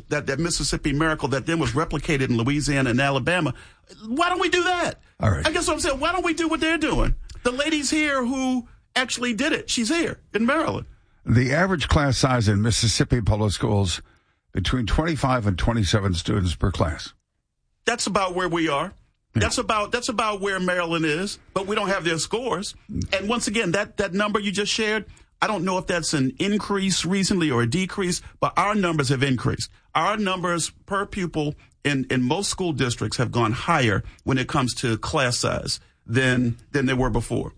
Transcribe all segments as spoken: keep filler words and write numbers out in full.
that, that Mississippi miracle that then was replicated in Louisiana and Alabama. Why don't we do that? All right. I guess what I'm saying, why don't we do what they're doing? The lady's here who actually did it. She's here in Maryland. The average class size in Mississippi public schools, between twenty-five and twenty-seven students per class. That's about where we are. Yeah. That's about that's about where Maryland is, but we don't have their scores. And once again, that, that number you just shared, I don't know if that's an increase recently or a decrease, but our numbers have increased. Our numbers per pupil in, in most school districts have gone higher when it comes to class size than than they were before.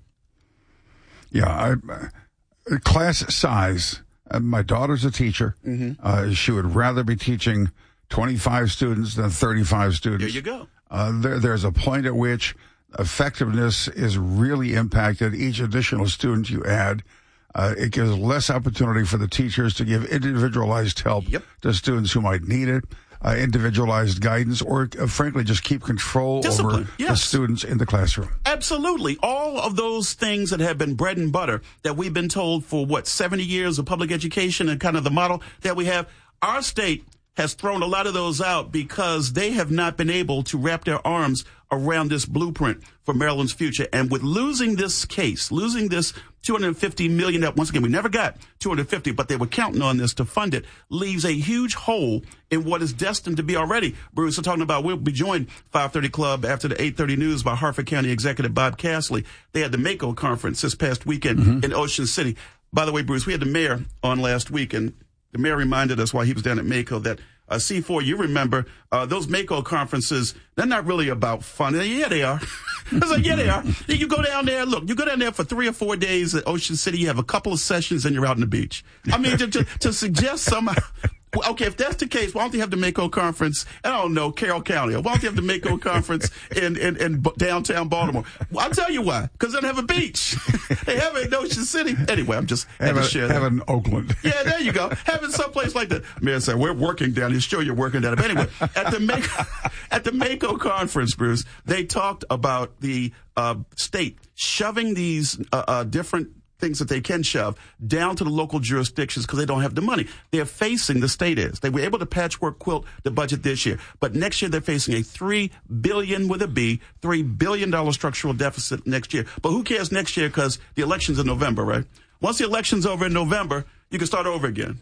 Yeah, I, uh, class size. Uh, my daughter's a teacher. Mm-hmm. Uh, she would rather be teaching twenty-five students than thirty-five students. There you go. Uh, there, there's a point at which effectiveness is really impacted. Each additional student you add, uh, it gives less opportunity for the teachers to give individualized help yep. to students who might need it, uh, individualized guidance, or uh, frankly, just keep control Discipline. over Yes. the students in the classroom. Absolutely. All of those things that have been bread and butter that we've been told for, what, seventy years of public education and kind of the model that we have, our state has thrown a lot of those out because they have not been able to wrap their arms around this blueprint for Maryland's future. And with losing this case, losing this two hundred fifty million dollars, that once again, we never got two hundred fifty, but they were counting on this to fund it, leaves a huge hole in what is destined to be already. Bruce, we're talking about, we'll be joined five thirty Club after the eight thirty news by Harford County Executive Bob Castley. They had the MACo conference this past weekend mm-hmm. in Ocean City. By the way, Bruce, we had the mayor on last week, and the mayor reminded us while he was down at MACo that uh, C four, you remember, uh, those MACo conferences, they're not really about fun. Yeah, they are. I was like, yeah, they are. You go down there, look, you go down there for three or four days at Ocean City, you have a couple of sessions, and you're out on the beach. I mean, to, to, to suggest somehow, okay, if that's the case, why don't they have the MACo conference, I don't know, Carroll County, or why don't they have the MACo conference in, in, in downtown Baltimore? Well, I'll tell you why, because they don't have a beach. They have it in Ocean City. Anyway, I'm just have to a, share have that. it in Oakland. Yeah, there you go. Have it someplace like that. Man said, we're working down here. Sure, you're working down here. But anyway, at the MACo, at the MACo conference, Bruce, they talked about the uh, state shoving these uh, uh, different things that they can shove down to the local jurisdictions because they don't have the money. They're facing, the state is. They were able to patchwork quilt the budget this year. But next year they're facing a three billion dollars with a B, three billion dollars structural deficit next year. But who cares next year because the election's in November, right? Once the election's over in November, you can start over again.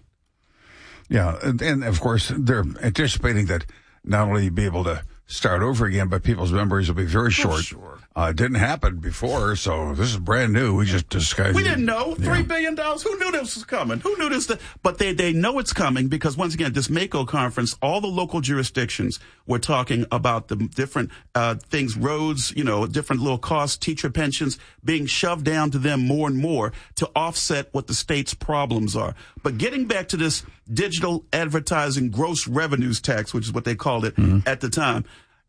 Yeah, and, and of course they're anticipating that not only you'll be able to start over again, but people's memories will be very short. Sure. Uh, it didn't happen before, so this is brand new. We just disguised We it. didn't know. Yeah. Three billion dollars. Who knew this was coming? Who knew this? Th- but they, they know it's coming because, once again, this MACo conference, all the local jurisdictions were talking about the different uh, things, roads, you know, different little costs, teacher pensions being shoved down to them more and more to offset what the state's problems are. But getting back to this digital advertising gross revenues tax, which is what they called it mm-hmm. at the time,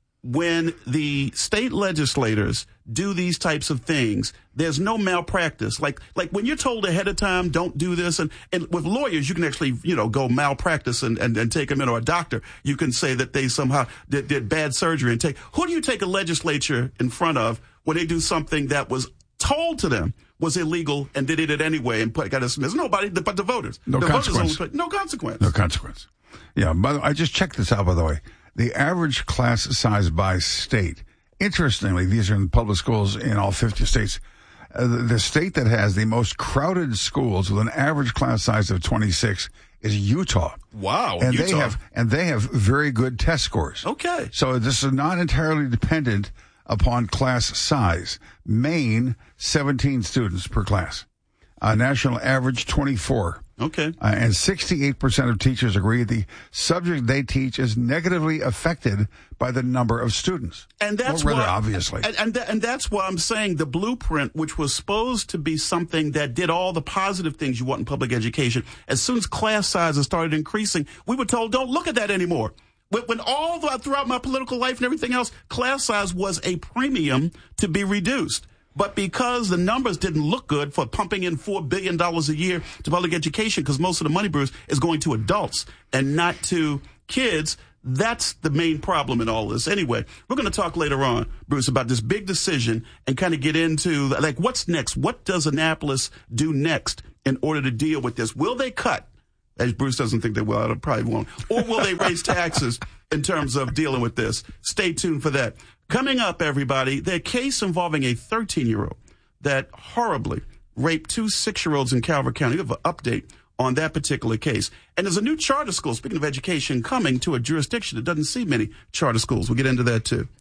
when the state legislators do these types of things, there's no malpractice. Like, like when you're told ahead of time, don't do this. And, and with lawyers, you can actually, you know, go malpractice and, and, and take them in, or a doctor. You can say that they somehow did, did bad surgery and take, who do you take a legislature in front of when they do something that was told to them was illegal and they did it anyway and put, got dismissed? Nobody but the voters. No the consequence. Voters only, no consequence. No consequence. Yeah. By the way, I just checked this out, by the way. The average class size by state, interestingly, these are in public schools in all fifty states. Uh, the, the state that has the most crowded schools with an average class size of twenty-six is Utah. Wow, and Utah. they have and they have very good test scores. Okay, so this is not entirely dependent upon class size. Maine, seventeen students per class. Uh, national average, twenty-four. Okay. Uh, and sixty-eight percent of teachers agree the subject they teach is negatively affected by the number of students. And that's well, rather why, obviously. And, and, th- and that's why I'm saying the blueprint, which was supposed to be something that did all the positive things you want in public education, as soon as class sizes started increasing, we were told, don't look at that anymore. When, when all the, throughout my political life and everything else, class size was a premium to be reduced. But because the numbers didn't look good for pumping in four billion dollars a year to public education, because most of the money, Bruce, is going to adults and not to kids, that's the main problem in all this. Anyway, we're going to talk later on, Bruce, about this big decision and kind of get into, like, what's next? What does Annapolis do next in order to deal with this? Will they cut? As Bruce doesn't think they will, I probably won't. Or will they raise taxes in terms of dealing with this? Stay tuned for that. Coming up, everybody, the case involving a thirteen-year-old that horribly raped two six-year-olds in Calvert County. We have an update on that particular case. And there's a new charter school, speaking of education, coming to a jurisdiction that doesn't see many charter schools. We'll get into that, too.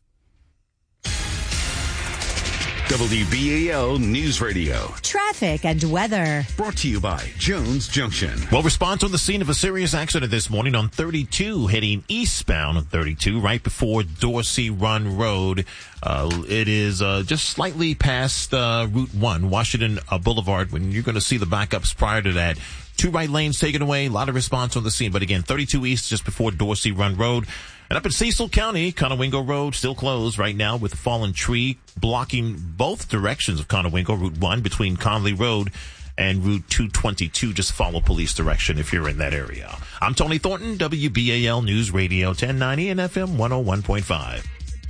W B A L News Radio. Traffic and weather. Brought to you by Jones Junction. Well, response on the scene of a serious accident this morning on thirty-two, heading eastbound on thirty-two, right before Dorsey Run Road. Uh, it is uh, just slightly past uh, Route one, Washington uh, Boulevard, when you're going to see the backups prior to that. Two right lanes taken away, a lot of response on the scene. But again, thirty-two east, just before Dorsey Run Road. And up in Cecil County, Conowingo Road still closed right now with a fallen tree blocking both directions of Conowingo, Route one between Conley Road and Route two twenty-two. Just follow police direction if you're in that area. I'm Tony Thornton, W B A L News Radio ten ninety and F M one oh one point five.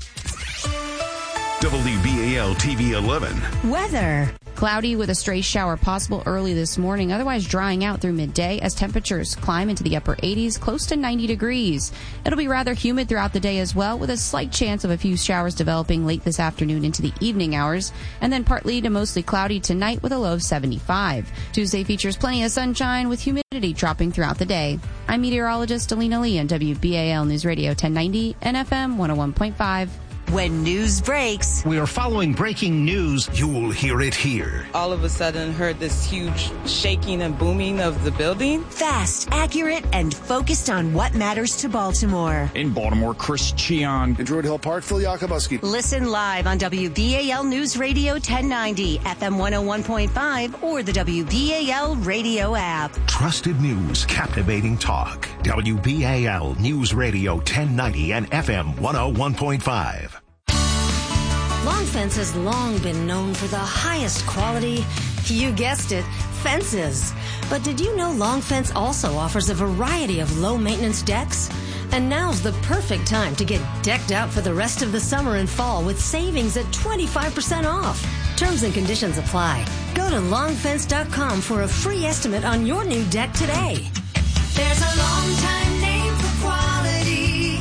W B A L T V eleven. Weather. Cloudy with a stray shower possible early this morning, otherwise drying out through midday as temperatures climb into the upper eighties, close to ninety degrees. It'll be rather humid throughout the day as well, with a slight chance of a few showers developing late this afternoon into the evening hours, and then partly to mostly cloudy tonight with a low of seventy-five. Tuesday features plenty of sunshine with humidity dropping throughout the day. I'm meteorologist Alina Lee on W B A L News Radio ten ninety and F M one oh one point five. When news breaks, we are following breaking news. You'll hear it here. All of a sudden heard this huge shaking and booming of the building. Fast, accurate, and focused on what matters to Baltimore. In Baltimore, Chris Cheon. In Druid Hill Park, Phil Yakubuski. Listen live on W B A L News Radio ten ninety, F M one oh one point five, or the W B A L radio app. Trusted news, captivating talk. W B A L News Radio ten ninety and F M one oh one point five. Long Fence has long been known for the highest quality, you guessed it, fences. But did you know Long Fence also offers a variety of low-maintenance decks? And now's the perfect time to get decked out for the rest of the summer and fall with savings at twenty-five percent off. Terms and conditions apply. Go to long fence dot com for a free estimate on your new deck today. There's a long-time name for quality.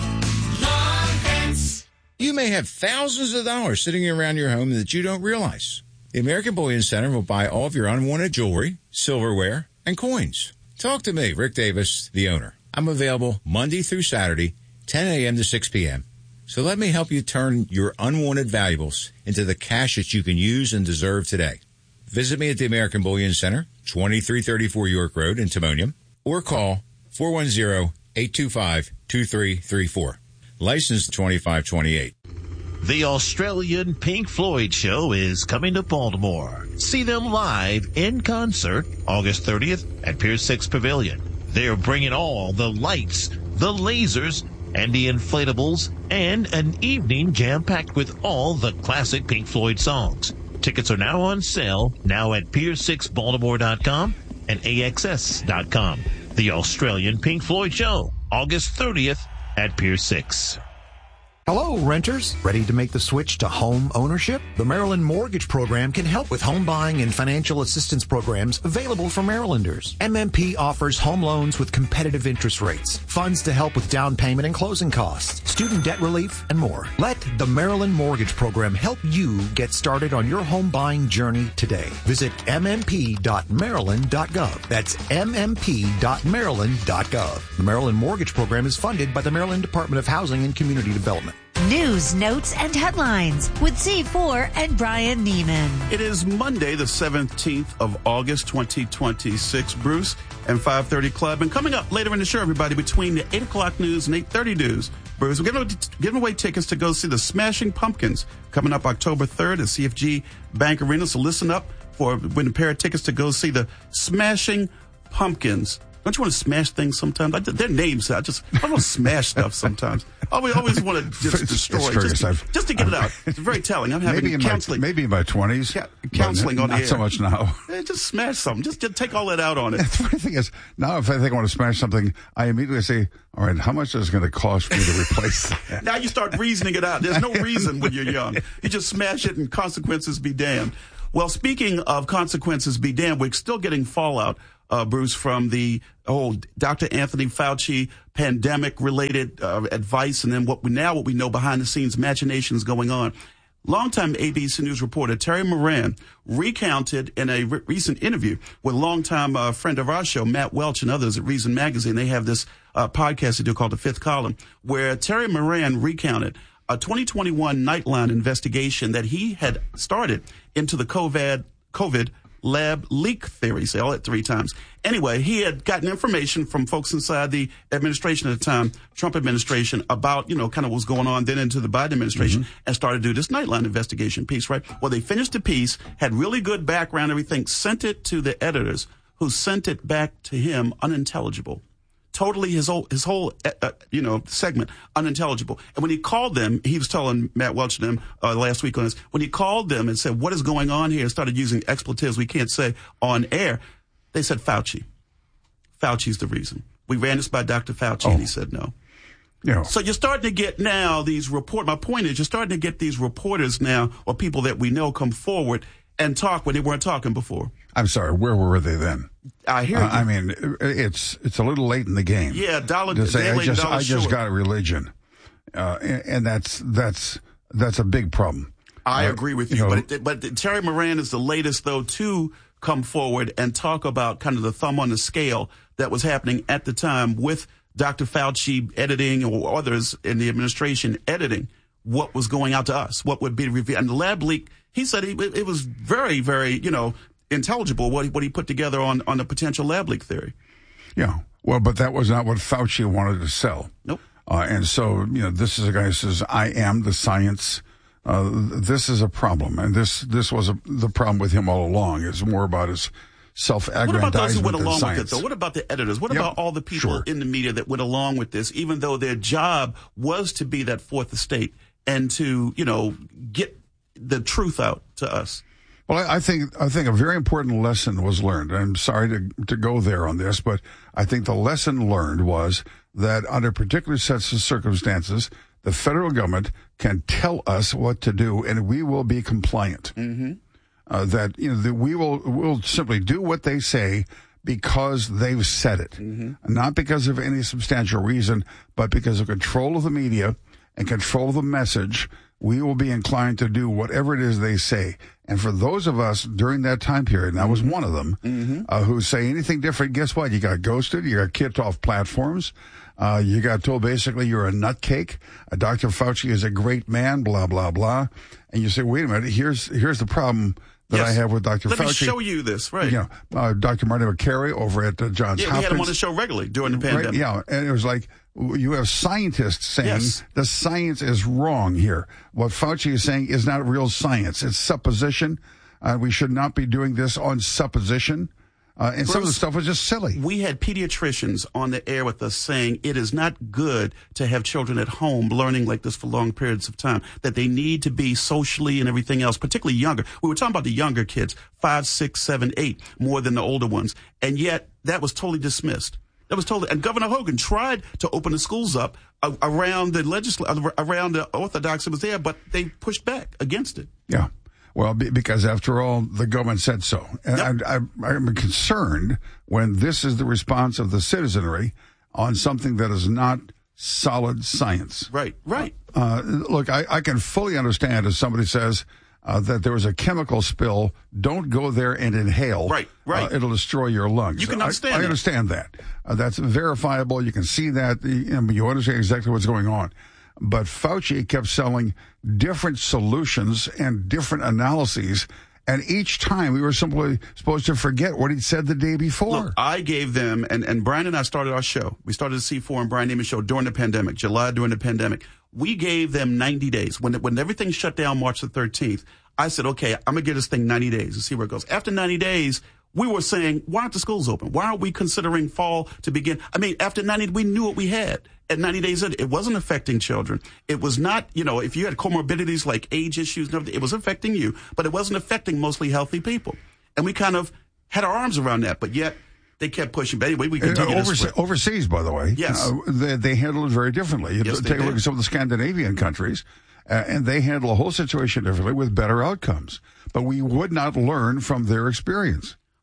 Long Fence. You may have thousands of dollars sitting around your home that you don't realize. The American Bullion Center will buy all of your unwanted jewelry, silverware, and coins. Talk to me, Rick Davis, the owner. I'm available Monday through Saturday, ten a.m. to six p.m. So let me help you turn your unwanted valuables into the cash that you can use and deserve today. Visit me at the American Bullion Center, twenty-three thirty-four York Road in Timonium, or call four one zero, eight two five, two three three four. License twenty-five twenty-eight. The Australian Pink Floyd Show is coming to Baltimore. See them live in concert August thirtieth at Pier six Pavilion. They're bringing all the lights, the lasers, and the inflatables, and an evening jam-packed with all the classic Pink Floyd songs. Tickets are now on sale, now at pier six baltimore dot com and A X S dot com. The Australian Pink Floyd Show, August thirtieth at Pier six. Hello, renters. Ready to make the switch to home ownership? The Maryland Mortgage Program can help with home buying and financial assistance programs available for Marylanders. M M P offers home loans with competitive interest rates, funds to help with down payment and closing costs, student debt relief, and more. Let the Maryland Mortgage Program help you get started on your home buying journey today. Visit m m p dot maryland dot gov. That's m m p dot maryland dot gov. The Maryland Mortgage Program is funded by the Maryland Department of Housing and Community Development. News, notes, and headlines with C four and Brian Neiman. It is Monday, the seventeenth of August, twenty twenty-six. Bruce and five thirty Club. And coming up later in the show, everybody, between the eight o'clock news and eight thirty news, Bruce, we're giving, giving away tickets to go see the Smashing Pumpkins coming up October third at C F G Bank Arena. So listen up for win a pair of tickets to go see the Smashing Pumpkins. Don't you want to smash things sometimes? I, their names, I just I want to smash stuff sometimes. I always, always want to just destroy, just to, just to get it out. It's very telling. I'm having maybe in counseling. My, maybe in my twenties. Ca- counseling on the not air. Not so much now. Yeah, just smash something. Just, just take all that out on it. The funny thing is, now if I think I want to smash something, I immediately say, all right, how much is it going to cost me to replace that? Now you start reasoning it out. There's no reason when you're young. You just smash it and consequences be damned. Well, speaking of consequences be damned, we're still getting fallout uh, Bruce, from the oh Doctor Anthony Fauci pandemic-related uh, advice, and then what we now what we know behind the scenes machinations going on. Longtime A B C News reporter Terry Moran recounted in a re- recent interview with longtime uh, friend of our show, Matt Welch, and others at Reason Magazine. They have this uh, podcast they do called The Fifth Column, where Terry Moran recounted a twenty twenty-one Nightline investigation that he had started into the COVID, COVID lab leak theory. Say all that three times. Anyway, he had gotten information from folks inside the administration at the time, Trump administration, about, you know, kind of what was going on then into the Biden administration, mm-hmm. and started to do this Nightline investigation piece, right? Well, they finished the piece, had really good background, everything, sent it to the editors, who sent it back to him unintelligible. Totally his whole, his whole, uh, you know, segment unintelligible. And when he called them, he was telling Matt Welch and them uh, last week on this, when he called them and said, what is going on here, and started using expletives we can't say on air, they said Fauci. Fauci's the reason. We ran this by Doctor Fauci, oh. and he said no. Yeah. So you're starting to get now these report. My point is, you're starting to get these reporters now, or people that we know, come forward and talk when they weren't talking before. I'm sorry, where were they then? I hear. Uh, I mean, it's it's a little late in the game. Yeah, dollar to say I just I just short. got a religion, uh, and, and that's that's that's a big problem. I uh, agree with you, you know, but but Terry Moran is the latest though to come forward and talk about kind of the thumb on the scale that was happening at the time with Doctor Fauci editing or others in the administration editing what was going out to us, what would be revealed. And the lab leak, he said he, it was very, very, you know, intelligible what he, what he put together on, on the potential lab leak theory. Yeah. Well, but that was not what Fauci wanted to sell. Nope. Uh, and so, you know, this is a guy who says, I am the science. Uh, this is a problem. And this, this was a, the problem with him all along. It's more about his self-aggrandizement. What about those who went along science. with it, though? What about the editors? What yep. about all the people sure. in the media that went along with this, even though their job was to be that fourth estate and to, you know, get the truth out to us? Well, I think I think a very important lesson was learned. I'm sorry to to go there on this, but I think the lesson learned was that under particular sets of circumstances, the federal government can tell us what to do, and we will be compliant. Mm-hmm. Uh, that you know that we will will simply do what they say because they've said it, mm-hmm. not because of any substantial reason, but because of control of the media and control of the message. We will be inclined to do whatever it is they say. And for those of us during that time period, and I was one of them, mm-hmm. uh, who say anything different, guess what? You got ghosted, you got kicked off platforms, uh, you got told basically you're a nutcake, uh, Doctor Fauci is a great man, blah, blah, blah. And you say, wait a minute, here's here's the problem that yes. I have with Doctor Let Fauci. Let me show you this, right. You know, uh, Doctor Martin McCary over at uh, Johns yeah, Hopkins. We had him on the show regularly during the pandemic. Right, yeah, and it was like, you have scientists saying yes. the science is wrong here. What Fauci is saying is not real science. It's supposition. Uh, we should not be doing this on supposition. Uh, and Bruce, some of the stuff was just silly. We had pediatricians on the air with us saying it is not good to have children at home learning like this for long periods of time, that they need to be socially and everything else, particularly younger. We were talking about the younger kids, five, six, seven, eight, more than the older ones. And yet that was totally dismissed. That was totally, and Governor Hogan tried to open the schools up uh, around the legisl- around the orthodox that was there, but they pushed back against it. Yeah. Well, be, because after all, the government said so. And yep. I, I, I'm concerned when this is the response of the citizenry on something that is not solid science. Right, right. Uh, look, I, I can fully understand if somebody says uh, that there was a chemical spill, don't go there and inhale. Right, right. Uh, it'll destroy your lungs. You can understand I, I that. understand that. Uh, that's verifiable. You can see that. You, know, you understand exactly what's going on. But Fauci kept selling different solutions and different analyses, and each time we were simply supposed to forget what he'd said the day before. Look, I gave them, and, and Brian and I started our show. We started the C four and Brian Neiman show during the pandemic, July during the pandemic. We gave them ninety days. When when everything shut down March the thirteenth, I said, okay, I'm going to give this thing ninety days and see where it goes. After ninety days, we were saying, why aren't the schools open? Why aren't we considering fall to begin? I mean, after ninety, we knew what we had. At ninety days in, it wasn't affecting children. It was not, you know, if you had comorbidities like age issues and everything, it was affecting you, but it wasn't affecting mostly healthy people. And we kind of had our arms around that, but yet they kept pushing. But anyway, we continue uh, to overse- Overseas, by the way, yes. uh, they, they handled it very differently. You yes, take a look at some of the Scandinavian countries, uh, and they handle the whole situation differently with better outcomes. But we would not learn from their experience.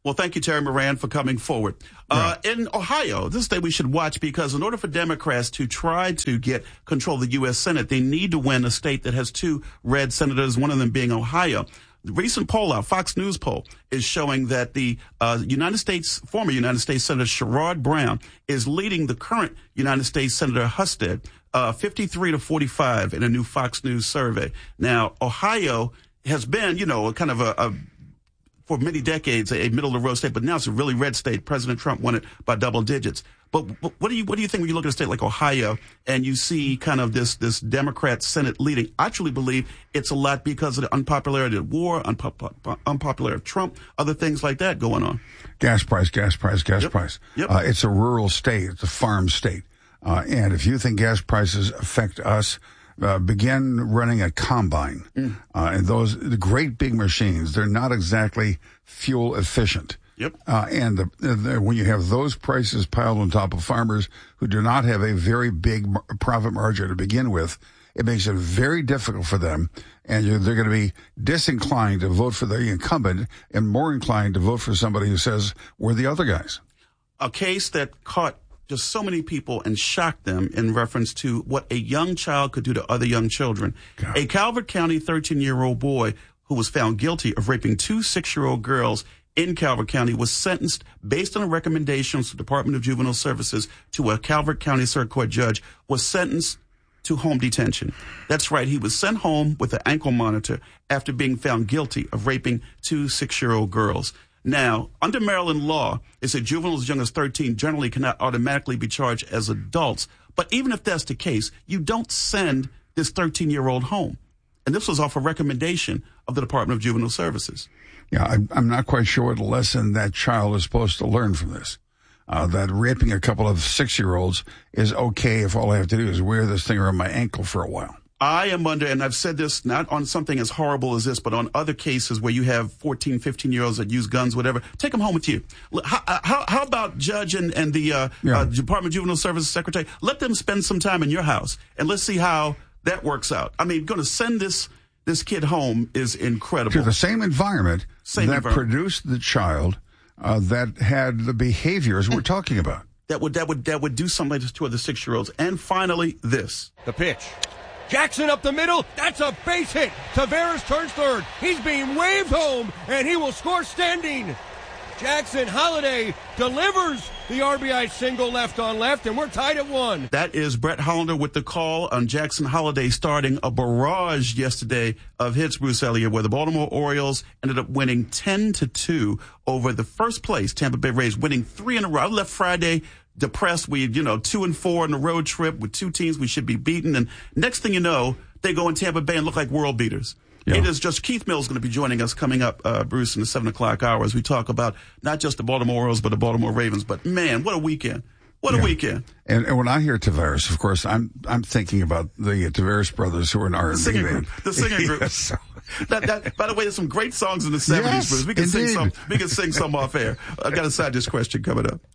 Well, thank you, Terry Moran, for coming forward. Uh, in Ohio, this is the state we should watch because in order for Democrats to try to get control of the U S Senate, they need to win a state that has two red senators, one of them being Ohio. The recent poll out, Fox News poll, is showing that the uh, United States, former United States Senator Sherrod Brown is leading the current United States Senator Husted, uh, fifty-three to forty-five in a new Fox News survey. Now, Ohio has been, you know, a kind of a, a for many decades, a middle-of-the-road state, but now it's a really red state. President Trump won it by double digits. But what do you what do you think when you look at a state like Ohio and you see kind of this this Democrat Senate leading? I truly believe it's a lot because of the unpopularity of war, unpop- unpopularity of Trump, other things like that going on. Gas price, gas price, gas Yep. price. Yep. Uh, it's a rural state. It's a farm state. Uh, and if you think gas prices affect us, Uh, begin running a combine. Mm. Uh, and those the great big machines, they're not exactly fuel efficient. Yep. Uh, and the, the, when you have those prices piled on top of farmers who do not have a very big mar- profit margin to begin with, it makes it very difficult for them. And you're, they're going to be disinclined to vote for the incumbent and more inclined to vote for somebody who says, we're the other guys. A case that caught just so many people and shocked them in reference to what a young child could do to other young children. God. A Calvert County thirteen-year-old boy who was found guilty of raping two six-year-old girls in Calvert County was sentenced based on a recommendation from the Department of Juvenile Services to a Calvert County Circuit Court judge, was sentenced to home detention. That's right. He was sent home with an ankle monitor after being found guilty of raping two six-year-old girls. Now, under Maryland law, it's that juveniles as young as thirteen generally cannot automatically be charged as adults. But even if that's the case, you don't send this thirteen-year-old home. And this was off a recommendation of the Department of Juvenile Services. Yeah, I'm, I'm not quite sure what lesson that child is supposed to learn from this. Uh, that raping a couple of six-year-olds is okay if all I have to do is wear this thing around my ankle for a while. I am under, and I've said this not on something as horrible as this, but on other cases where you have fourteen, fifteen-year-olds that use guns, whatever, take them home with you. How, how, how about Judge and, and the uh, yeah. uh, Department of Juvenile Services Secretary? Let them spend some time in your house, and let's see how that works out. I mean, going to send this this kid home is incredible. To the same environment same that environment. produced the child uh, that had the behaviors we're talking about. That would, that would, that would do something like this to other six-year-olds. And finally, this. The pitch. Jackson up the middle. That's a base hit. Taveras turns third. He's being waved home, and he will score standing. Jackson Holiday delivers the R B I single left on left, and we're tied at one. That is Brett Hollander with the call on Jackson Holiday starting a barrage yesterday of hits, Bruce Elliott, where the Baltimore Orioles ended up winning ten to two over the first place Tampa Bay Rays, winning three in a row. I left Friday depressed. We, you know, two and four on the road trip with two teams we should be beaten. And next thing you know, they go in Tampa Bay and look like world beaters. Yeah. It is just Keith Mills going to be joining us coming up, uh, Bruce, in the seven o'clock hour as we talk about not just the Baltimore Orioles, but the Baltimore Ravens. But man, what a weekend. What a yeah. weekend. And, and when I hear Taveras, of course, I'm I'm thinking about the uh, Taveras brothers who are an R and B singing band. Group. The singing group. Yes. that, that, by the way, there's some great songs in the seventies, yes, Bruce. We can indeed. sing some. We can sing some off air. I got a side dish question coming up.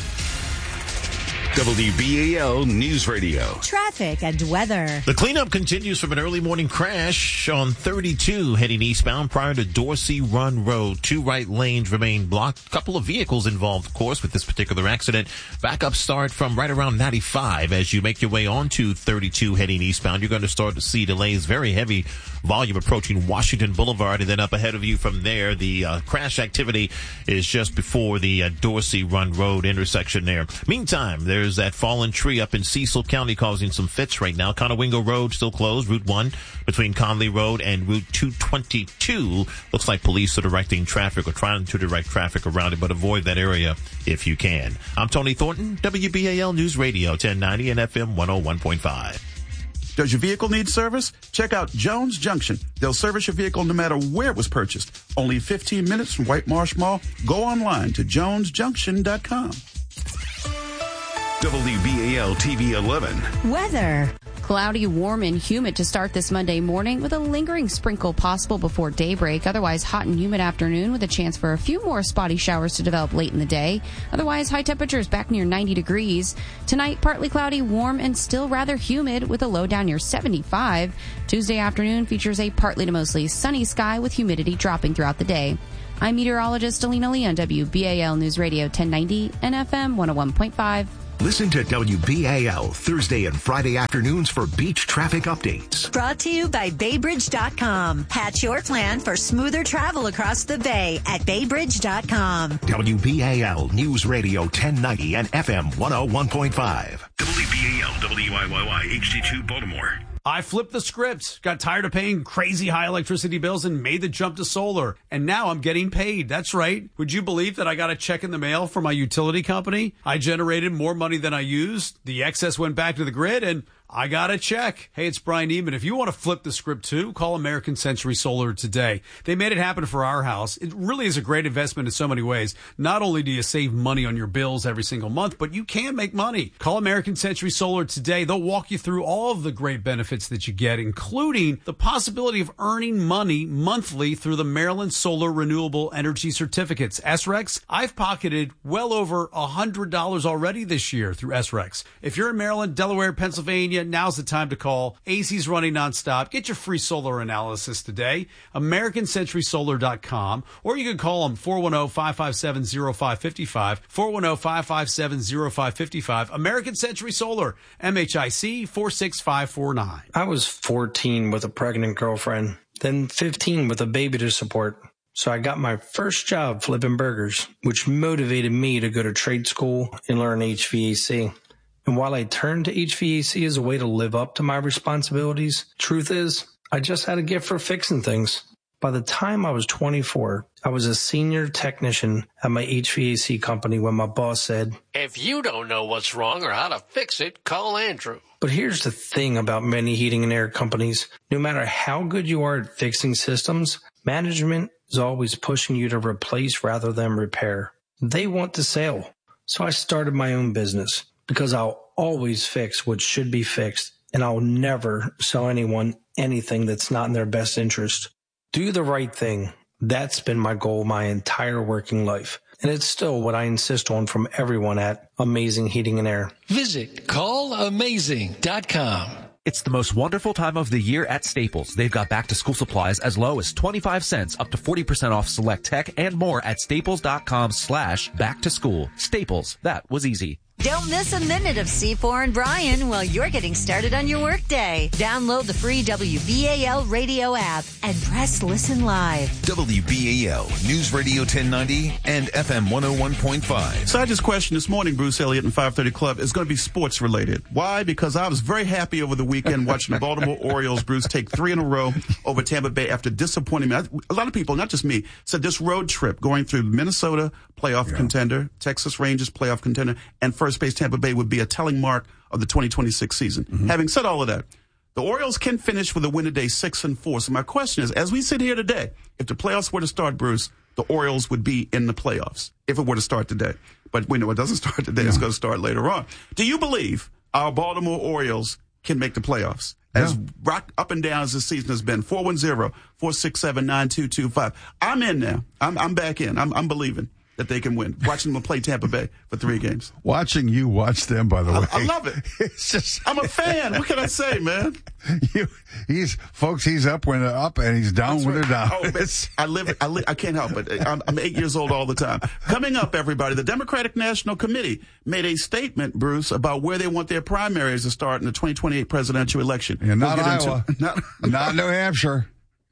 W B A L News Radio. Traffic and weather. The cleanup continues from an early morning crash on thirty-two heading eastbound prior to Dorsey Run Road. Two right lanes remain blocked. A couple of vehicles involved, of course, with this particular accident. Backup start from right around ninety-five as you make your way onto thirty-two heading eastbound. You're going to start to see delays, very heavy volume approaching Washington Boulevard, and then up ahead of you from there, the uh, crash activity is just before the uh, Dorsey Run Road intersection there. Meantime, there's that fallen tree up in Cecil County causing some fits right now. Conowingo Road still closed. Route one between Conley Road and Route two twenty-two. Looks like police are directing traffic or trying to direct traffic around it, but avoid that area if you can. I'm Tony Thornton, W B A L News Radio ten ninety and F M one oh one point five. Does your vehicle need service? Check out Jones Junction. They'll service your vehicle no matter where it was purchased. Only fifteen minutes from White Marsh Mall. Go online to jones junction dot com. W B A L T V eleven. Weather. Cloudy, warm, and humid to start this Monday morning with a lingering sprinkle possible before daybreak. Otherwise, hot and humid afternoon with a chance for a few more spotty showers to develop late in the day. Otherwise, high temperatures back near ninety degrees. Tonight, partly cloudy, warm, and still rather humid with a low down near seventy-five. Tuesday afternoon features a partly to mostly sunny sky with humidity dropping throughout the day. I'm meteorologist Alina Lee on W B A L News Radio ten ninety and F M one oh one point five. Listen to W B A L Thursday and Friday afternoons for beach traffic updates. Brought to you by Bay Bridge dot com. Hatch your plan for smoother travel across the bay at Bay Bridge dot com. W B A L News Radio ten ninety and F M one oh one point five. W B A L W I Y Y H D two Baltimore. I flipped the script, got tired of paying crazy high electricity bills and made the jump to solar. And now I'm getting paid. That's right. Would you believe that I got a check in the mail from my utility company? I generated more money than I used. The excess went back to the grid and I got a check. Hey, it's Brian Eman. If you want to flip the script too, call American Century Solar today. They made it happen for our house. It really is a great investment in so many ways. Not only do you save money on your bills every single month, but you can make money. Call American Century Solar today. They'll walk you through all of the great benefits that you get, including the possibility of earning money monthly through the Maryland Solar Renewable Energy Certificates. S R E Cs, I've pocketed well over one hundred dollars already this year through S R E Cs. If you're in Maryland, Delaware, Pennsylvania, now's the time to call. A C's running nonstop. Get your free solar analysis today. American Century Solar dot com. Or you can call them four one zero, five five seven, zero five five five. four one zero, five five seven, zero five five five. American Century Solar. M H I C four six five four nine. I was fourteen with a pregnant girlfriend, then fifteen with a baby to support. So I got my first job flipping burgers, which motivated me to go to trade school and learn H V A C. And while I turned to H V A C as a way to live up to my responsibilities, truth is, I just had a gift for fixing things. By the time I was twenty-four, I was a senior technician at my H V A C company when my boss said, "If you don't know what's wrong or how to fix it, call Andrew." But here's the thing about many heating and air companies. No matter how good you are at fixing systems, management is always pushing you to replace rather than repair. They want the sale. So I started my own business because I'll always fix what should be fixed, and I'll never sell anyone anything that's not in their best interest. Do the right thing. That's been my goal my entire working life. And it's still what I insist on from everyone at Amazing Heating and Air. Visit call amazing dot com. It's the most wonderful time of the year at Staples. They've got back-to-school supplies as low as twenty-five cents, up to forty percent off select tech, and more at staples.com slash back-to-school. Staples. That was easy. Don't miss a minute of C four and Brian while you're getting started on your workday. Download the free W B A L radio app and press listen live. W B A L News Radio ten ninety and F M one oh one point five. So I just questioned this morning, Bruce Elliott and five thirty Club, is going to be sports related. Why? Because I was very happy over the weekend watching the Baltimore Orioles, Bruce, take three in a row over Tampa Bay after disappointing me. A lot of people, not just me, said this road trip going through Minnesota, playoff yeah. contender, Texas Rangers, playoff contender, and first base Tampa Bay would be a telling mark of the twenty twenty-six season. Mm-hmm. Having said all of that, the Orioles can finish with a win today, six and four. So my question is, as we sit here today, if the playoffs were to start, Bruce, the Orioles would be in the playoffs if it were to start today. But we know it doesn't start today. Yeah. It's going to start later on. Do you believe our Baltimore Orioles can make the playoffs? As yeah. rock up and down as this season has been. four one zero, four six seven, nine two two five. I'm in now. I'm, I'm back in. I'm, I'm believing that they can win. Watching them play Tampa Bay for three games. Watching you watch them, by the way. I, I love it. It's just, I'm a fan. What can I say, man? You, he's, folks, he's up when they're up and he's down That's when right. they're down. Oh, I live, I live, I can't help it. I'm, I'm eight years old all the time. Coming up, everybody, the Democratic National Committee made a statement, Bruce, about where they want their primaries to start in the twenty twenty-eight presidential election. Yeah, not we'll Iowa. Into, not, not New Hampshire.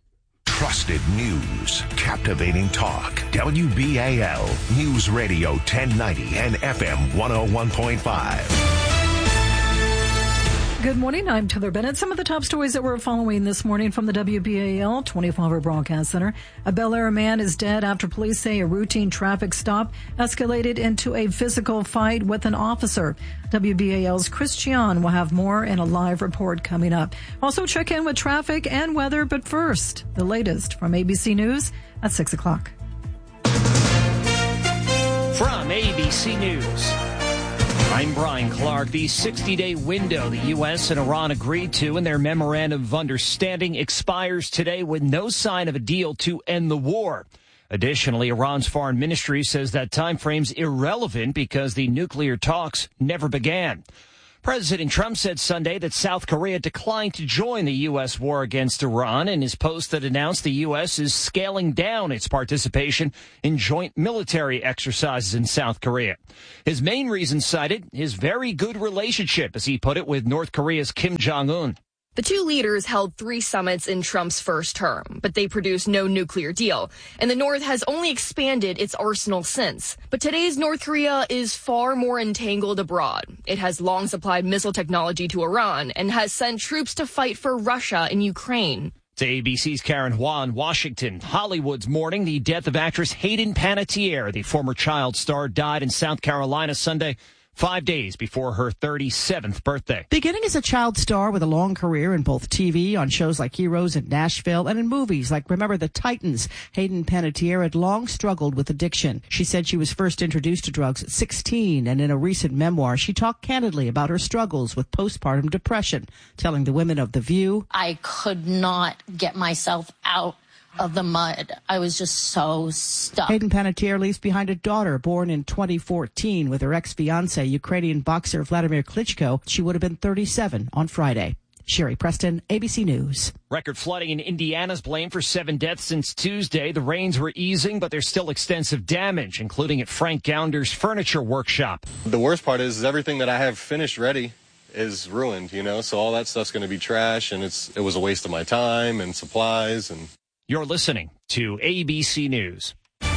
Trusted news, captivating talk. W B A L News Radio ten ninety and F M one oh one point five. Good morning. I'm Taylor Bennett. Some of the top stories that we're following this morning from the W B A L twenty-four hour broadcast center. A Bel Air man is dead after police say a routine traffic stop escalated into a physical fight with an officer. W B A L's Chris Chian will have more in a live report coming up. Also check in with traffic and weather, but first, the latest from A B C News at six o'clock. From A B C News, I'm Brian Clark. The sixty-day window the U S and Iran agreed to in their memorandum of understanding expires today with no sign of a deal to end the war. Additionally, Iran's foreign ministry says that time frame's irrelevant because the nuclear talks never began. President Trump said Sunday that South Korea declined to join the U S war against Iran in his post that announced the U S is scaling down its participation in joint military exercises in South Korea. His main reason cited his very good relationship, as he put it, with North Korea's Kim Jong-un. The two leaders held three summits in Trump's first term, but they produced no nuclear deal. And the North has only expanded its arsenal since. But today's North Korea is far more entangled abroad. It has long supplied missile technology to Iran and has sent troops to fight for Russia in Ukraine. To A B C's Karen Hua in Washington, Hollywood's mourning the death of actress Hayden Panettiere. The former child star died in South Carolina Sunday, five days before her thirty-seventh birthday. Beginning as a child star with a long career in both T V, on shows like Heroes in Nashville, and in movies like Remember the Titans, Hayden Panettiere had long struggled with addiction. She said she was first introduced to drugs at sixteen, and in a recent memoir, she talked candidly about her struggles with postpartum depression, telling the women of The View, I could not get myself out of the mud. I was just so stuck. Hayden Panettiere leaves behind a daughter born in twenty fourteen with her ex-fiancé, Ukrainian boxer Vladimir Klitschko. She would have been thirty-seven on Friday. Sherry Preston, A B C News. Record flooding in Indiana's blamed for seven deaths since Tuesday. The rains were easing, but there's still extensive damage, including at Frank Gounder's furniture workshop. The worst part is, is everything that I have finished ready is ruined, you know, so all that stuff's going to be trash, and it's it was a waste of my time and supplies. And You're listening to A B C News.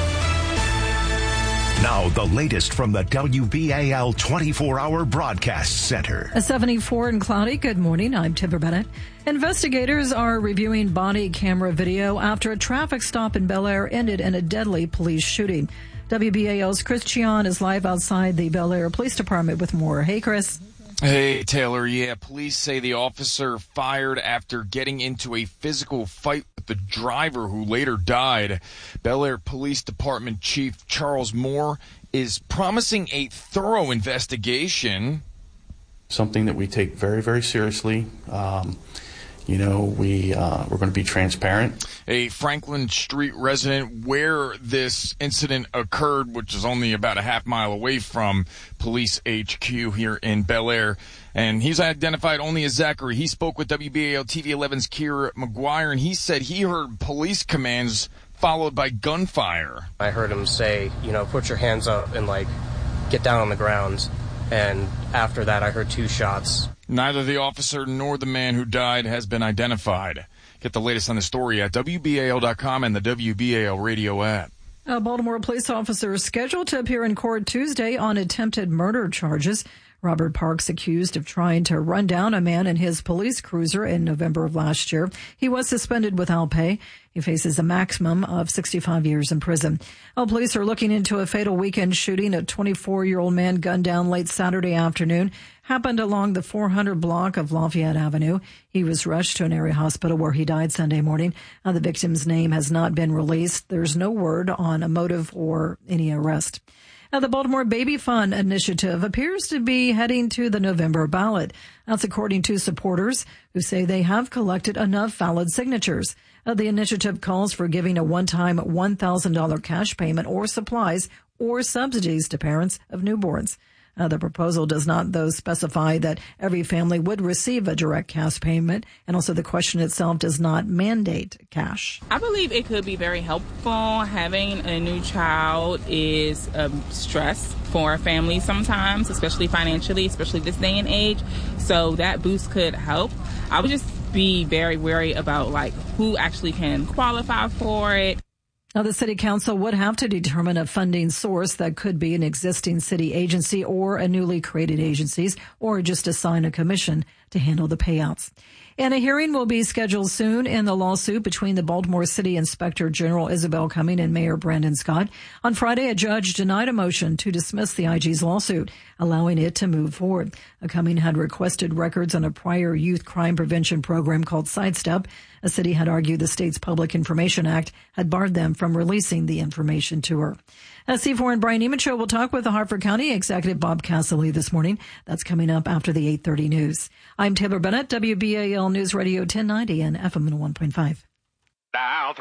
Now, the latest from the W B A L twenty-four hour Broadcast Center. A seventy-four and cloudy. Good morning. I'm Tipper Bennett. Investigators are reviewing body camera video after a traffic stop in Bel Air ended in a deadly police shooting. W B A L's Chris Chion is live outside the Bel Air Police Department with more. Hey, Chris. Hey, Taylor. Yeah, police say the officer fired after getting into a physical fight with the driver who later died. Bel Air Police Department Chief Charles Moore is promising a thorough investigation. Something that we take very, very seriously. Um, you know, we, uh, we're going to be transparent. A Franklin Street resident where this incident occurred, which is only about a half mile away from Police H Q here in Bel Air. And he's identified only as Zachary. He spoke with W B A L T V eleven's Kira McGuire, and he said he heard police commands followed by gunfire. I heard him say, you know, put your hands up and, like, get down on the ground. And after that, I heard two shots. Neither the officer nor the man who died has been identified. Get the latest on the story at W B A L dot com and the W B A L radio app. A Baltimore police officer is scheduled to appear in court Tuesday on attempted murder charges. Robert Parks accused of trying to run down a man in his police cruiser in November of last year. He was suspended without pay. He faces a maximum of sixty-five years in prison. Well, police are looking into a fatal weekend shooting. A twenty-four-year-old man gunned down late Saturday afternoon. Happened along the four hundred block of Lafayette Avenue. He was rushed to an area hospital where he died Sunday morning. Now, the victim's name has not been released. There's no word on a motive or any arrest. Now, the Baltimore Baby Fund initiative appears to be heading to the November ballot. That's according to supporters who say they have collected enough valid signatures. Uh, the initiative calls for giving a one-time one thousand dollars cash payment or supplies or subsidies to parents of newborns. Uh, the proposal does not, though, specify that every family would receive a direct cash payment, and also the question itself does not mandate cash. I believe it could be very helpful. Having a new child is a stress for a family sometimes, especially financially, especially this day and age. So that boost could help. I would just be very wary about like who actually can qualify for it. Now, the city council would have to determine a funding source that could be an existing city agency or a newly created agencies, or just assign a commission to handle the payouts. And a hearing will be scheduled soon in the lawsuit between the Baltimore City Inspector General Isabel Cumming and Mayor Brandon Scott. On Friday, a judge denied a motion to dismiss the I G's lawsuit, allowing it to move forward. Cumming had requested records on a prior youth crime prevention program called Sidestep. The city had argued the state's Public Information Act had barred them from releasing the information to her. As C four and Brian Neiman Show will talk with the Hartford County Executive Bob Casserly this morning. That's coming up after the eight thirty news. I'm Taylor Bennett, W B A L News Radio ten ninety and F M one point five. Now